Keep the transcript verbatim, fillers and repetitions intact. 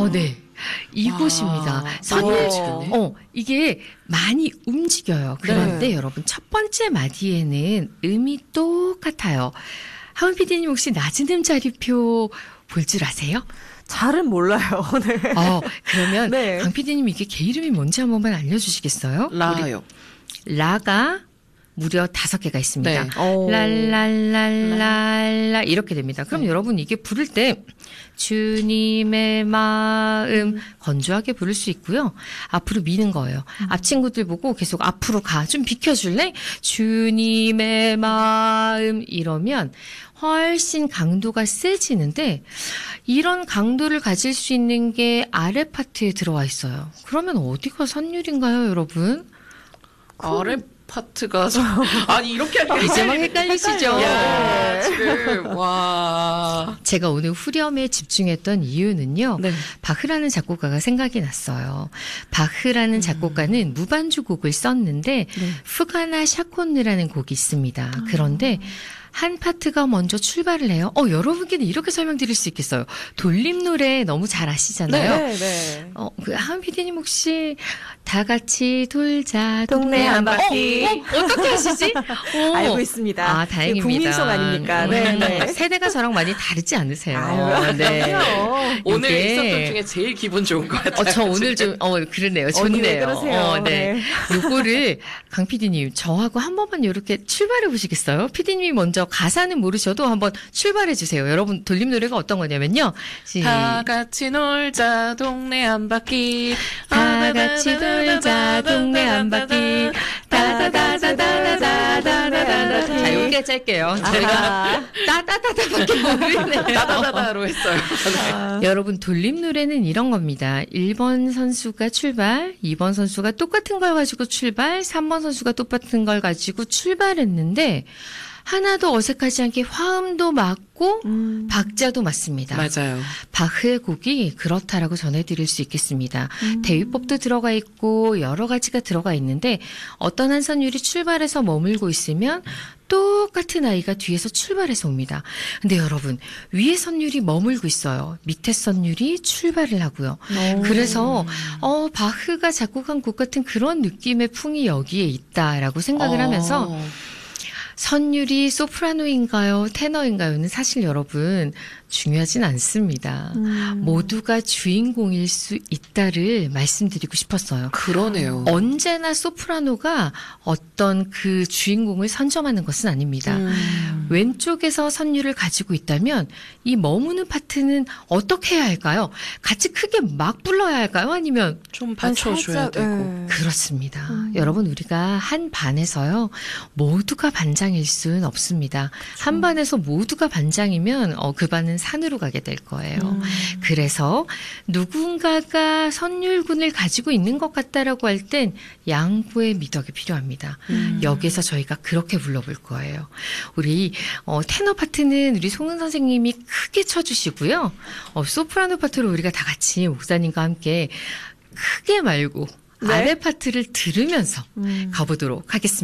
어, 네. 이곳입니다. 선율, 어, 이게 많이 움직여요. 그런데 네. 여러분, 첫 번째 마디에는 음이 똑같아요. 하은 피디님 혹시 낮은 음자리표 볼 줄 아세요? 잘은 몰라요. 네. 어, 그러면 네. 강 피디님 이게 개 이름이 뭔지 한 번만 알려주시겠어요? 라요. 우리 라가 무려 다섯 개가 있습니다. 네. 오. 랄랄랄랄라 이렇게 됩니다. 그럼 네. 여러분 이게 부를 때 주님의 마음 건조하게 부를 수 있고요. 앞으로 미는 거예요. 앞 친구들 보고 계속 앞으로 가. 좀 비켜줄래? 주님의 마음 이러면 훨씬 강도가 세지는데 이런 강도를 가질 수 있는 게 아래 파트에 들어와 있어요. 그러면 어디가 선율인가요, 여러분? 아래 파트가 저... 아니 이렇게 하니까 이제 막 헷갈리시죠? 야, 지금 와. 제가 오늘 후렴에 집중했던 이유는요. 네. 바흐라는 작곡가가 생각이 났어요. 바흐라는 음. 작곡가는 무반주 곡을 썼는데 네. 프가나 샤콘느라는 곡이 있습니다. 그런데 한 파트가 먼저 출발을 해요. 어, 여러분께는 이렇게 설명드릴 수 있겠어요. 돌림 노래 너무 잘 아시잖아요. 네, 네. 어, 그 하은 피디님 혹시 다 같이 돌자 동네 한 바퀴. 어, 어, 어떻게 하시지? 어. 알고 있습니다. 아, 다행입니다. 국민송 아닙니까? 네, 네. 세대가 저랑 많이 다르지 않으세요. 아유, 네. 그럼요. 오늘 이게- 있었던 중에 제일 기분 좋은 것 같아요. 어, 저 오늘 좀, 어, 그러네요. 언니 좋네요. 왜 그러세요? 어, 네. 네. 요거를, 강 피디님, 저하고 한 번만 이렇게 출발해 보시겠어요? 피디님이 먼저 가사는 모르셔도 한번 출발해 주세요. 여러분, 돌림 노래가 어떤 거냐면요. 시- 다 같이 놀자 동네 한 바퀴. 다 같이 놀자, 동네 한 바퀴. 따다다다다다다다다다. 자, 여기가 짧게요. 저희가 따다다다밖에 모르네요. 따다다다로 했어요. 네. 여러분, 돌림 노래는 이런 겁니다. 일 번 선수가 출발, 이 번 선수가 똑같은 걸 가지고 출발, 삼 번 선수가 똑같은 걸 가지고 출발했는데 하나도 어색하지 않게 화음도 맞고 음. 박자도 맞습니다. 맞아요. 바흐의 곡이 그렇다라고 전해드릴 수 있겠습니다. 음. 대위법도 들어가 있고 여러 가지가 들어가 있는데 어떤 한 선율이 출발해서 머물고 있으면 똑같은 아이가 뒤에서 출발해서 옵니다. 근데 여러분, 위에 선율이 머물고 있어요. 밑에 선율이 출발을 하고요. 오. 그래서 어, 바흐가 작곡한 곡 같은 그런 느낌의 풍이 여기에 있다라고 생각을 어. 하면서 선율이 소프라노인가요? 테너인가요는 사실 여러분 중요하진 않습니다. 음. 모두가 주인공일 수 있다를 말씀드리고 싶었어요. 그러네요. 언제나 소프라노가 어떤 그 주인공을 선점하는 것은 아닙니다. 음. 왼쪽에서 선율을 가지고 있다면 이 머무는 파트는 어떻게 해야 할까요? 같이 크게 막 불러야 할까요? 아니면 좀 받쳐줘야 살짝, 되고. 네. 그렇습니다. 음. 여러분, 우리가 한 반에서요, 모두가 반장일 수는 없습니다. 한 반에서 모두가 반장이면, 어, 그 반은 산으로 가게 될 거예요. 음. 그래서 누군가가 선율군을 가지고 있는 것 같다라고 할 땐 양보의 미덕이 필요합니다. 음. 여기서 저희가 그렇게 불러볼 거예요. 우리, 어, 테너 파트는 우리 송은 선생님이 크게 쳐주시고요. 어, 소프라노 파트로 우리가 다 같이 목사님과 함께 크게 말고 네. 아래 파트를 들으면서 음. 가보도록 하겠습니다.